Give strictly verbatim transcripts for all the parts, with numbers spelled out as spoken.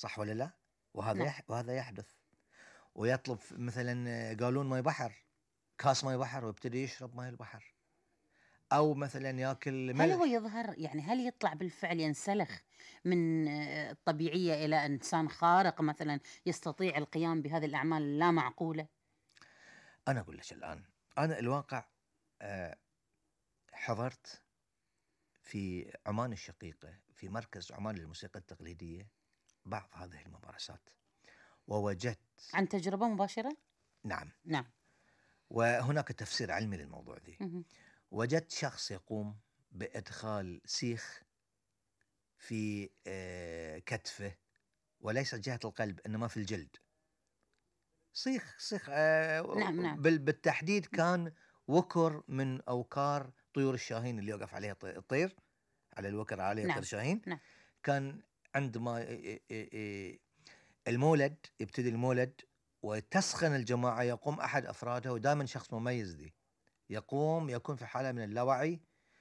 صح ولا لا؟ وهذا نعم. يح... وهذا يحدث. ويطلب مثلا قالون ماء بحر، كاس ماء بحر، ويبتدي يشرب ماء البحر، او مثلا ياكل هل هو ملح. يظهر يعني هل يطلع بالفعل ينسلخ من آه، الطبيعية إلى إنسان خارق مثلا يستطيع القيام بهذه الأعمال اللا معقولة؟ انا اقول لك الان، انا الواقع آه، حضرت في عمان الشقيقة في مركز عمان للموسيقى التقليدية بعض هذه الممارسات، ووجدت. عن تجربة مباشرة؟ نعم. نعم. وهناك تفسير علمي للموضوع ذي. مهم. وجدت شخص يقوم بإدخال سيخ في آه، كتفه، وليس جهة القلب إنما في الجلد. صيخ صيخ آه، نعم. نعم. بال- بالتحديد كان وكر من أوكار طيور الشاهين اللي يوقف عليها الط- الطير، على الوكر عليه طير نعم. شاهين. نعم. كان عندما ي- ي- ي- المولد يبتدي المولد وتسخن الجماعة، يقوم أحد أفرادها، ودائما شخص مميز ذي، يقوم يكون في حالة من اللاوعي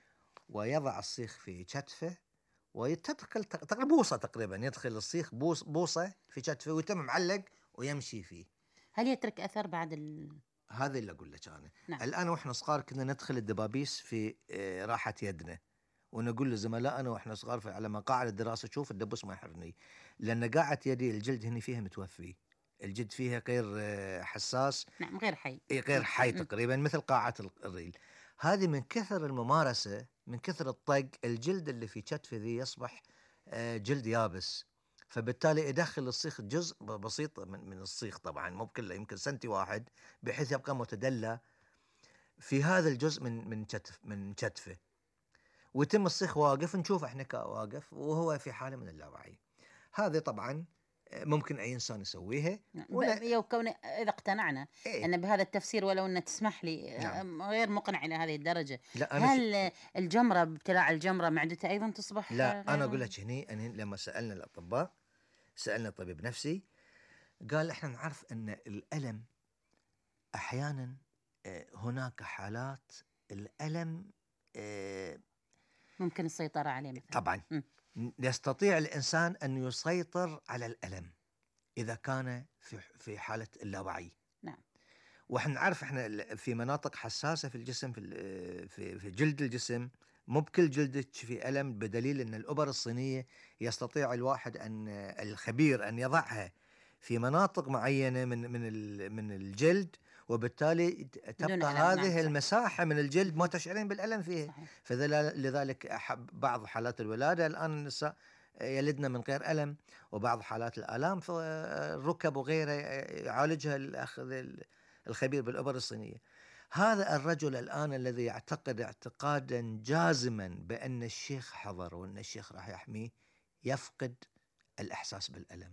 ويضع الصيخ في كتفه، ويتدخل تقريبا بوصة، تقريبا يدخل الصيخ بوص بوصة في كتفه، ويتم معلق ويمشي فيه. هل يترك أثر بعد ال... هذا اللي أقول لك أنا. نعم. الآن وإحنا صغار كنا ندخل الدبابيس في آه، راحة يدنا، ونقول لزملائنا وإحنا صغار في على مقاعد الدراسة: شوف الدبوس ما يحرني، لأن قاعة يدي الجلد هني فيها متوفي، الجلد فيها غير آه، حساس، نعم، غير حي. إيه، غير م- حي م. تقريبا، مثل قاعة الريل. هذه من كثر الممارسة، من كثر الطق، الجلد اللي في كتفي ذي يصبح آه، جلد يابس. فبالتالي يدخل الصيخ جزء بسيط من من الصيخ، طبعا مو بكله، يمكن سنتي واحد، بحيث يبقى متدلى في هذا الجزء من من كتف من كتفه، ويتم الصيخ واقف، نشوف احنا واقف وهو في حالة من اللاوعي. هذه طبعا آه، ممكن اي انسان يسويها. نعم. ب- ولا يو كون إذا اقتنعنا ايه. أن بهذا التفسير، ولو أن تسمح لي نعم. أم، غير مقنع إلى هذه الدرجة، لا انا ش... هل الجمرة ابتلاع الجمرة معدته أيضا تصبح لا انا اقول غير؟ لك هني، أنا لما سالنا الاطباء، سالنا طبيب نفسي، قال احنا نعرف ان الالم احيانا آه، هناك حالات الالم آه، ممكن السيطرة عليه مثلا. طبعا م. يستطيع الانسان ان يسيطر على الالم اذا كان في في حاله اللاوعي. نعم. واحنا نعرف احنا ال- في مناطق حساسه في الجسم، في ال- في في جلد الجسم، مو بكل جلدك في الم، بدليل ان الابر الصينيه يستطيع الواحد ان الخبير ان يضعها في مناطق معينه من من ال- من الجلد، وبالتالي ت- بدون تبقى ألم. نعم، هذه صحيح. المساحه من الجلد ما مهم. تشعرين بالالم فيها. صحيح. فلذلك بعض حالات الولاده الان النساء يلدن من غير الم، وبعض حالات الالام في الركب وغيرها يعالجها الاخ الخبير بالإبر الصينية. هذا الرجل الآن الذي يعتقد اعتقادا جازما بأن الشيخ حضر وأن الشيخ راح يحميه، يفقد الإحساس بالألم.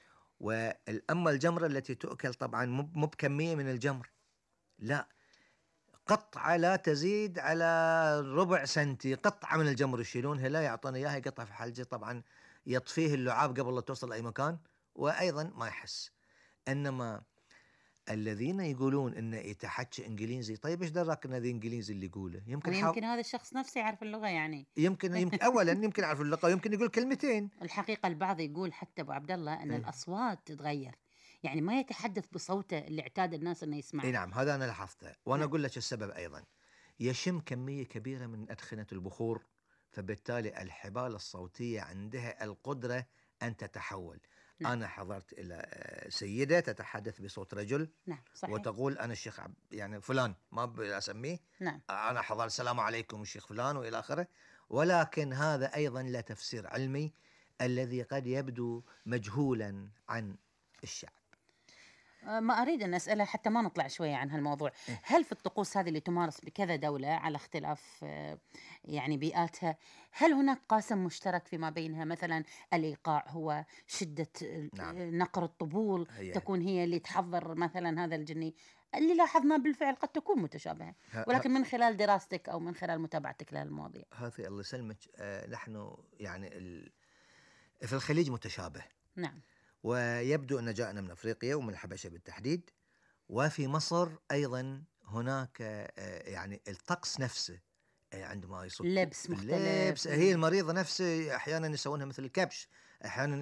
والأما الجمرة التي تؤكل طبعا مو مو بكمية من الجمر، لا، قطعة لا تزيد على ربع سنتي، قطعة من الجمر يشيلونها، لا يعطون إياها، يقطع في حلجه، طبعا يطفيه اللعاب قبل لا توصل أي مكان، وأيضا ما يحس. إنما الذين يقولون انه يتحكى انجليزي، طيب ايش دراك ان ذي انجليزي اللي يقوله؟ يمكن حاو... ويمكن هذا الشخص نفسه يعرف اللغة يعني. يمكن يمكن اولا يمكن يعرف اللغه، ويمكن يقول كلمتين. الحقيقة البعض يقول حتى أبو عبد الله أن ايه. الأصوات تتغير، يعني ما يتحدث بصوته اللي اعتاد الناس أنه إيه يسمعه. نعم، هذا انا لاحظته، وانا نعم. اقول لك السبب ايضا. يشم كميه كبيره من ادخنه البخور، فبالتالي الحبال الصوتيه عندها القدره ان تتحول. نعم. انا حضرت الى آه، سيده تتحدث بصوت رجل، نعم، صحيح. وتقول انا الشيخ عب يعني فلان، ما بسميه، نعم. انا حضر السلام عليكم الشيخ فلان والى اخره. ولكن هذا ايضا له تفسير علمي الذي قد يبدو مجهولا عن الشعب. آه، ما أريد أن أسأله حتى ما نطلع شوية عن هالموضوع. إيه؟ هل في الطقوس هذه اللي تمارس بكذا دولة على اختلاف آه، يعني بيئاتها، هل هناك قاسم مشترك فيما بينها؟ مثلا الإيقاع هو شدة نعم. آه، نقر الطبول هي تكون هي اللي تحضر مثلا هذا الجني، اللي لاحظناه بالفعل قد تكون متشابهة، ه- ه- ولكن من خلال دراستك أو من خلال متابعتك لهالمواضيع. هذه الله يسلمك، آه، نحن يعني ال... في الخليج متشابه، نعم. ويبدو ان جاءنا من افريقيا ومن الحبشه بالتحديد. وفي مصر ايضا هناك آه، يعني الطقس نفسه، آه، عندما يصكوا اللبس اللبس، مختلف. هي المريضه نفسه احيانا يسوونها مثل الكبش، احيانا